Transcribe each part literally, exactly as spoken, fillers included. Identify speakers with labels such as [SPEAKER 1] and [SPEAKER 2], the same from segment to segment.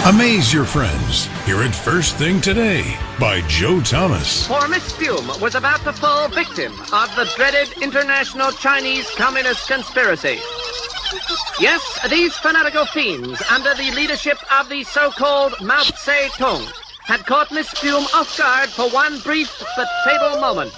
[SPEAKER 1] Amaze your friends. Hear it first thing today by Joe Thomas.
[SPEAKER 2] For Miss Fume was about to fall victim of the dreaded international Chinese Communist conspiracy. Yes, these fanatical fiends, under the leadership of the so-called Mao Tse-tung, had caught Miss Fume off guard for one brief but fatal moment.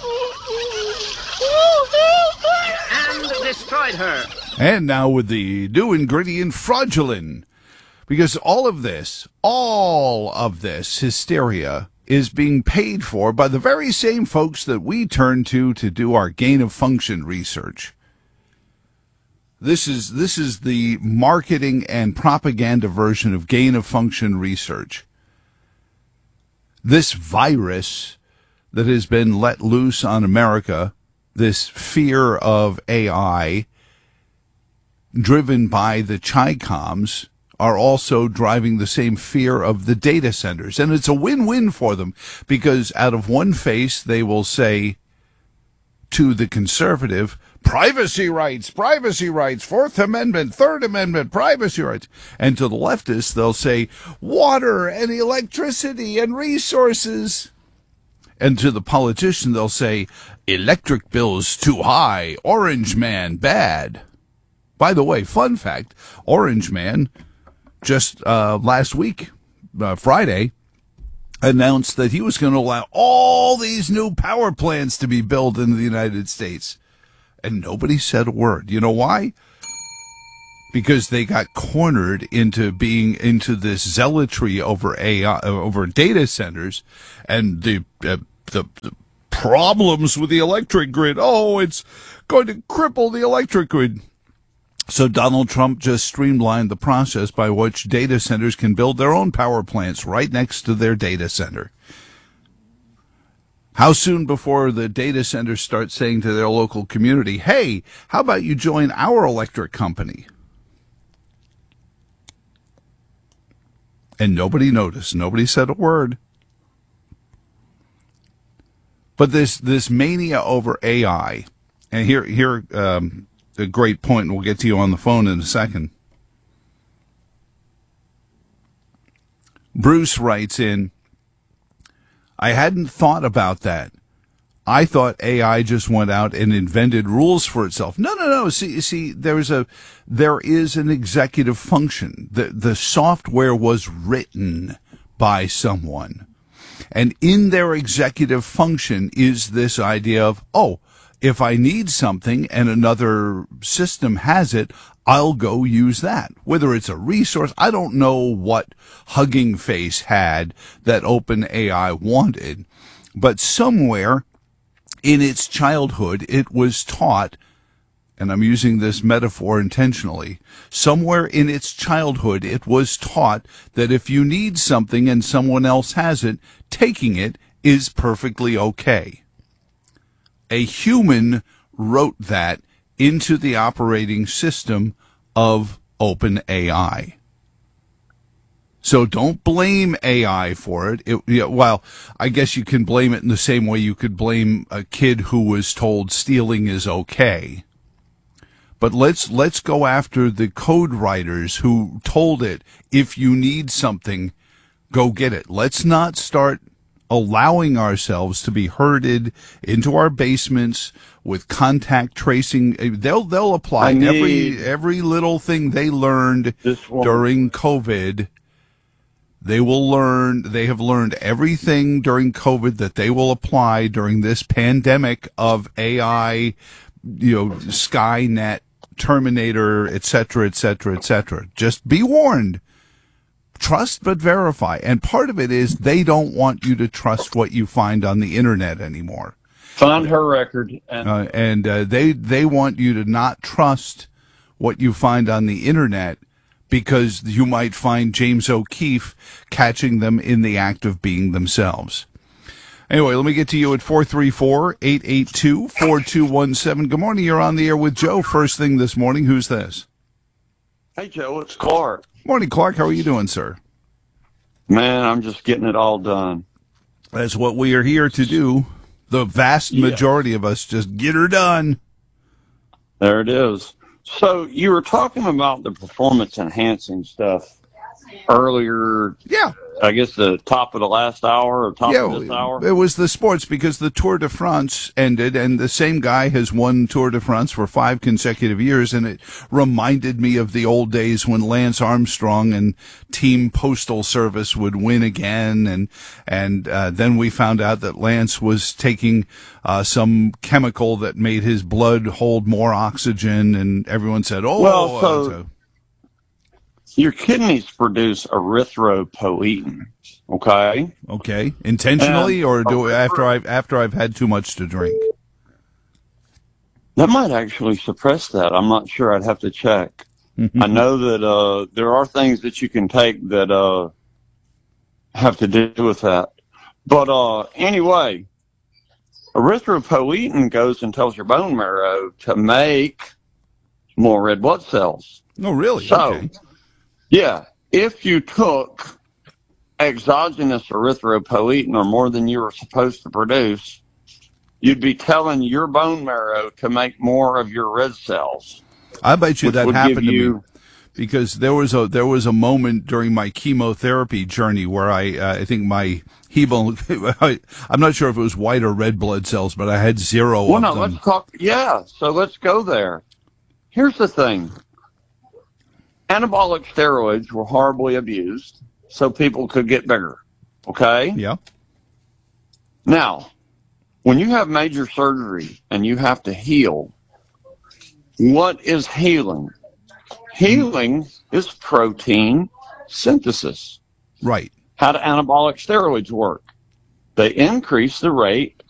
[SPEAKER 2] And destroyed her.
[SPEAKER 3] And now with the new ingredient, fraudulent. Because all of this, all of this hysteria is being paid for by the very same folks that we turn to to do our gain-of-function research. This is this is the marketing and propaganda version of gain-of-function research. This virus that has been let loose on America, this fear of A I, driven by the Chi-Coms, are also driving the same fear of the data centers. And it's a win-win for them, because out of one face, they will say to the conservative, privacy rights, privacy rights, Fourth Amendment, Third Amendment, privacy rights. And to the leftists, they'll say water and electricity and resources. And to the politician, they'll say electric bills too high, Orange Man bad. By the way, fun fact, Orange Man just uh, last week, uh, Friday, announced that he was going to allow all these new power plants to be built in the United States. And nobody said a word. You know why? Because they got cornered into being into this zealotry over A I, over data centers, and the, uh, the the problems with the electric grid. Oh, it's going to cripple the electric grid. So Donald Trump just streamlined the process by which data centers can build their own power plants right next to their data center. How soon before the data centers start saying to their local community, hey, how about you join our electric company? And nobody noticed. Nobody said a word. But this this mania over A I, and here, here, um, a great point, and we'll get to you on the phone in a second. Bruce writes in, I hadn't thought about that. I thought A I just went out and invented rules for itself. No, no, no. See, see, there's a, there is an executive function. The, the software was written by someone. And in their executive function is this idea of, oh, if I need something and another system has it, I'll go use that. Whether it's a resource, I don't know what Hugging Face had that OpenAI wanted, but somewhere in its childhood, it was taught, and I'm using this metaphor intentionally, somewhere in its childhood, it was taught that if you need something and someone else has it, taking it is perfectly okay. A human wrote that into the operating system of OpenAI. So don't blame A I for it. it yeah, well, I guess you can blame it in the same way you could blame a kid who was told stealing is okay. But let's let's go after the code writers who told it, if you need something, go get it. Let's not start allowing ourselves to be herded into our basements with contact tracing. They'll they'll apply every every little thing they learned during COVID. They will learn. They have learned everything during COVID that they will apply during this pandemic of A I, you know, Skynet, Terminator, et cetera, et cetera, et cetera. Just be warned. Trust but verify. And part of it is they don't want you to trust what you find on the internet anymore.
[SPEAKER 4] Find her record. And,
[SPEAKER 3] uh, and uh, they, they want you to not trust what you find on the internet because you might find James O'Keefe catching them in the act of being themselves. Anyway, let me get to you at four three four, eight eight two, four two one seven. Good morning. You're on the air with Joe. First thing this morning. Who's this?
[SPEAKER 4] Hey, Joe. It's Clark.
[SPEAKER 3] Morning, Clark. How are you doing, sir?
[SPEAKER 4] Man, I'm just getting it all done.
[SPEAKER 3] That's what we are here to do. The vast
[SPEAKER 4] yeah.
[SPEAKER 3] majority of us just get her done.
[SPEAKER 4] There it is. So you were talking about the performance enhancing stuff earlier.
[SPEAKER 3] Yeah.
[SPEAKER 4] I guess the top of the last hour or top
[SPEAKER 3] Yeah,
[SPEAKER 4] of this hour.
[SPEAKER 3] it was the sports because the Tour de France ended, and the same guy has won Tour de France for five consecutive years, and it reminded me of the old days when Lance Armstrong and Team Postal Service would win again, and and uh, then we found out that Lance was taking uh, some chemical that made his blood hold more oxygen, and everyone said, "Oh."
[SPEAKER 4] Well, so,
[SPEAKER 3] uh, so
[SPEAKER 4] your kidneys produce erythropoietin, okay?
[SPEAKER 3] Okay, intentionally,
[SPEAKER 4] And
[SPEAKER 3] or do
[SPEAKER 4] erythro-
[SPEAKER 3] after I've after I've had too much to drink?
[SPEAKER 4] That might actually suppress that. I'm not sure. I'd have to check. I know that uh, there are things that you can take that uh, have to do with that. But uh, anyway, erythropoietin goes and tells your bone marrow to make more red blood cells.
[SPEAKER 3] Oh, really?
[SPEAKER 4] So,
[SPEAKER 3] Okay.
[SPEAKER 4] yeah, if you took exogenous erythropoietin or more than you were supposed to produce, you'd be telling your bone marrow to make more of your red cells.
[SPEAKER 3] I bet you
[SPEAKER 4] which
[SPEAKER 3] that
[SPEAKER 4] would
[SPEAKER 3] happened
[SPEAKER 4] give
[SPEAKER 3] to
[SPEAKER 4] you,
[SPEAKER 3] me because there was a there was a moment during my chemotherapy journey where I uh, I think my hemo I'm not sure if it was white or red blood cells, but I had zero
[SPEAKER 4] Well,
[SPEAKER 3] of
[SPEAKER 4] no,
[SPEAKER 3] them.
[SPEAKER 4] let's talk. Yeah, so let's go there. Here's the thing. Anabolic steroids were horribly abused so people could get bigger. Okay?
[SPEAKER 3] Yeah.
[SPEAKER 4] Now, when you have major surgery and you have to heal, what is healing? Healing is protein synthesis.
[SPEAKER 3] Right.
[SPEAKER 4] How do anabolic steroids work? They increase the rate